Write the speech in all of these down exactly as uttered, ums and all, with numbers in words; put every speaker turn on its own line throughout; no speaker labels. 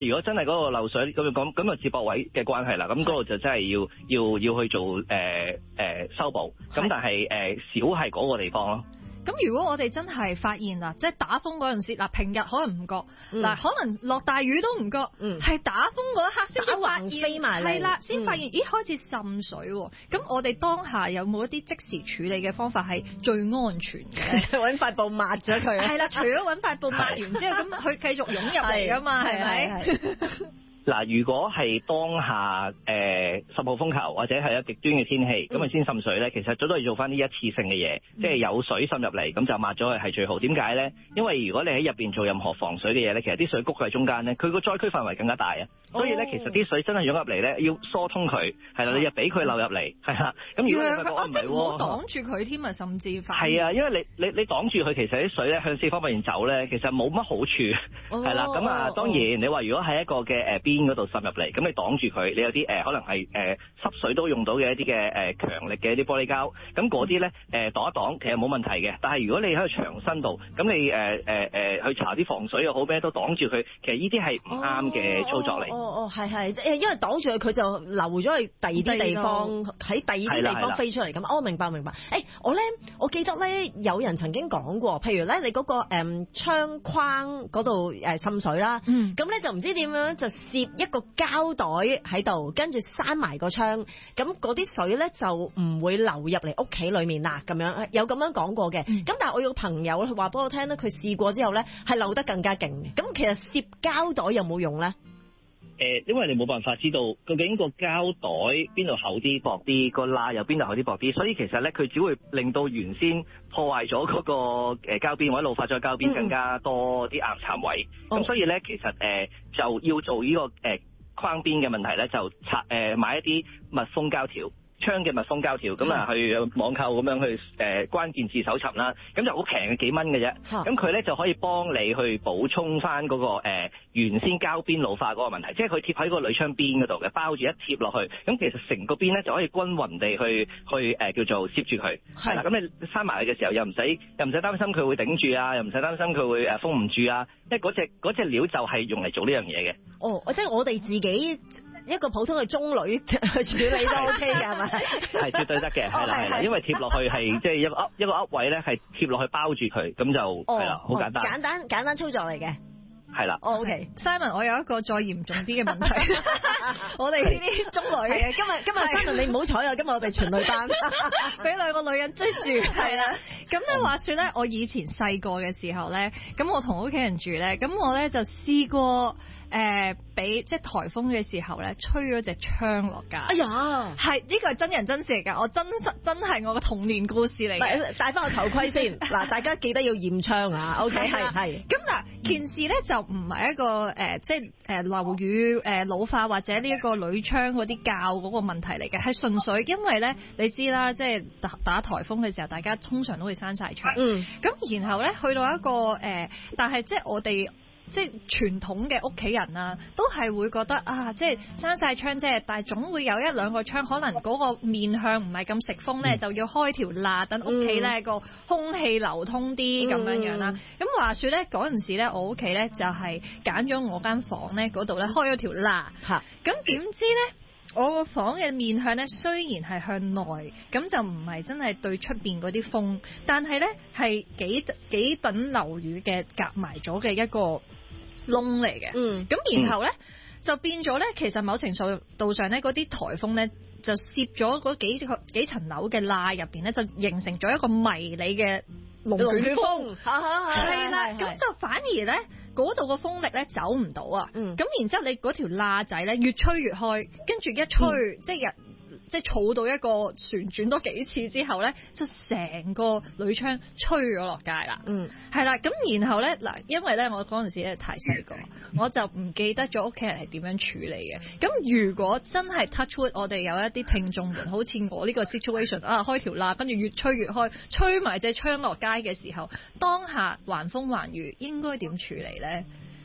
如果真係嗰個漏水咁咁咁啊接駁位嘅關係啦，咁嗰度就真係要要要去做誒誒、呃呃、修補，咁但係誒、呃、少係嗰個地方咯。
咁如果我哋真係發現啦，即係打風嗰陣時，嗱平日可能唔覺，嗱、嗯、可能落大雨都唔覺，係、嗯、打風嗰一刻先至發現，係啦，先發現、嗯、咦開始滲水喎。咁我哋當下有冇一啲即時處理嘅方法係最安全嘅？就揾塊布抹咗佢。係啦，除咗揾塊布抹完之後，咁佢繼續湧入嚟㗎嘛，係咪？
嗱，如果係當下誒十號風球或者係有極端嘅天氣，咁啊先滲水咧，其實都係做翻啲一次性嘅嘢，即係有水滲入嚟，咁就抹咗佢係最好。點解咧？因為如果你喺入邊做任何防水嘅嘢咧，其實啲水谷喺中間咧，佢個災區範圍更加大啊。所以咧，其實啲水真係湧入嚟咧，要疏通佢，係啦，你就俾佢流入嚟，係啦。咁如果你發覺唔係喎，唔好擋住佢添啊，甚至反係啊，因為你你你擋住佢，其實啲水咧向四方面走咧，其實冇乜好處，係啦。咁啊，當然你話如果喺一個嘅誒邊嗰度滲入嚟，咁你擋住佢，你有啲誒、呃、可能係誒、呃、濕水都用到嘅一啲嘅誒強力嘅一啲玻璃膠，咁嗰啲咧誒擋一擋，其實冇問題嘅。但係如果你喺個牆身度，咁你誒誒誒去搽啲防水又好咩都擋住佢，其實呢啲係唔啱嘅操作嚟。
哦哦，係係，誒因為擋住佢，佢就流咗去第二啲地方，喺第二啲地方飛出嚟咁。哦，明白明白。誒、欸，我咧，我記得咧，有人曾經講過，譬如咧，你嗰、那個誒、嗯、窗框嗰度誒滲水啦，咁咧、嗯、就唔知點樣就攝一個膠袋喺度，跟住閂埋個窗，咁嗰啲水咧就唔會流入嚟屋企裏面啦。咁樣有咁樣講過嘅。咁、嗯、但係我有個朋友話俾我聽咧，佢試過之後咧係流得更加勁嘅。咁其實攝膠袋有冇用咧？
誒，因為你冇辦法知道究竟個膠袋邊度厚啲薄啲，個罅又邊度厚啲薄啲，所以其實咧佢只會令到原先破壞咗嗰個誒膠邊或者老化咗膠邊更加多啲硬殘位。咁、嗯、所以咧其實誒、呃、就要做呢、這個誒、呃、框邊嘅問題咧，就拆誒、呃、買一啲密封膠條。窗嘅密封膠條，咁啊去網購咁樣去誒、呃、關鍵字搜尋啦，咁就好平嘅幾蚊嘅啫。咁佢咧就可以幫你去補充翻、那、嗰個、呃、原先膠邊老化嗰個問題，即係佢貼喺個鋁窗邊嗰度嘅，包住一貼落去，咁其實成個邊咧就可以均勻地去去誒、呃、叫做攝住佢。係啦，咁你閂埋佢嘅時候又唔使又唔使擔心佢會頂住啊，又唔使擔心佢會誒封唔住啊，因為嗰隻嗰隻料就係用嚟做呢樣嘢嘅。哦，
即係我哋自己。一個普通嘅中女去處理都 OK 嘅係咪？
係絕對得嘅，係啦係啦，因為貼落去係即係一個一個凹位咧，係貼落去包住佢，咁就係啦，好、哦、簡單，
簡單簡單操作嚟嘅。
係啦。
哦、OK，Simon，
我有一個再嚴重啲嘅問題。我哋呢啲中女
係啊，今日今日 Simon 你唔好彩啊，今日我哋全女班
俾兩個女人追住，係啦。咁咧話說咧，我以前細個嘅時候咧，咁我同屋企人住咧，咁我咧就試過。誒、呃，俾即係颱風嘅時候咧，吹咗隻窗落街。哎呀，係呢、這個係真人真事嚟㗎，我真實真係我嘅童年故事嚟嘅。
戴翻個頭盔先，嗱，大家記得要驗窗啊。OK，係係。咁嗱，件事咧就唔係一個誒、呃，即係誒樓宇誒老化或者呢一個鋁窗嗰啲膠嗰個問題嚟嘅，係純粹因為咧，你知啦，即係打打颱風嘅時候，大家通常都會閂晒窗。嗯。咁然後咧，去到一個誒、呃，但係即係我哋。即係傳統嘅屋企人啊，都係會覺得啊，即係閂晒窗啫，但係總會有一兩個窗，可能嗰個面向唔係咁食風咧、嗯，就要開條罅，等屋企咧個空氣流通啲咁、嗯、樣樣啦。咁話說咧，嗰陣時咧，我屋企咧就係揀咗我間房咧嗰度咧開咗條罅，咁點知咧？我個房嘅面向咧，雖然係向內，咁就唔係真係對出邊嗰啲風，但係咧係幾幾等樓宇嘅夾埋咗嘅一個窿嚟嘅。嗯，咁然後咧、嗯、就變咗咧，其實某程度上咧，嗰啲颱風咧就攝咗嗰幾個幾層樓嘅罅入邊咧，就形成咗一個迷你嘅龍捲風。係啦，咁就反而咧。嗰度個風力咧走唔到啊，咁、嗯、然之後你嗰條罅仔咧越吹越開，跟住一吹、嗯、即係即係儲到一個旋轉多幾次之後咧，就成個鋁窗吹咗落街啦。嗯，係啦，咁然後咧嗱，因為咧我嗰陣時咧太細個，我就唔記得咗屋企人係點樣處理嘅。咁如果真係 touch wood，我哋有一啲聽眾們，好似我呢個 situation 啊，開條罅跟住越吹越開，吹埋隻窗落街嘅時候，當下橫風橫雨，應該點處理咧？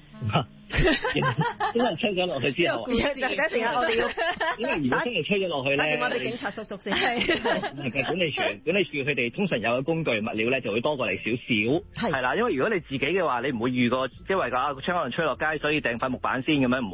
因為吹咗落去之後，
等陣時間我哋要，
因為如果真係吹咗落去咧，打電話俾
警察叔叔先。
係係管理處，管理處佢哋通常有嘅工具物料咧就會多過嚟少少，係啦。因為如果你自己嘅話，你唔會預過，因為個窗可能吹落街，所以掟塊木板先咁樣唔。